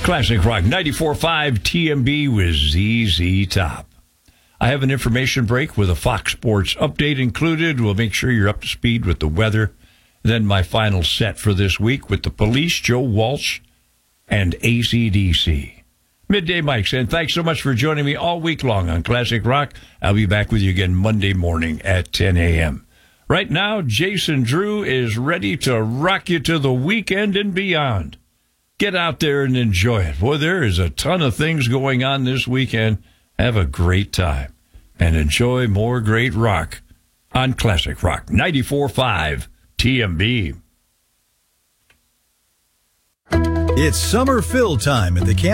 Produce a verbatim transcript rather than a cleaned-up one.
Classic Rock ninety-four point five T M B with Z Z Top. I have an information break with a Fox Sports update included. We'll make sure you're up to speed with the weather. Then my final set for this week with the Police, Joe Walsh, and A C D C. Midday Mike saying thanks so much for joining me all week long on Classic Rock. I'll be back with you again Monday morning at ten a.m. Right now, Jason Drew is ready to rock you to the weekend and beyond. Get out there and enjoy it. Boy, there is a ton of things going on this weekend. Have a great time and enjoy more great rock on Classic Rock ninety-four point five T M B. It's summer fill time at the camp.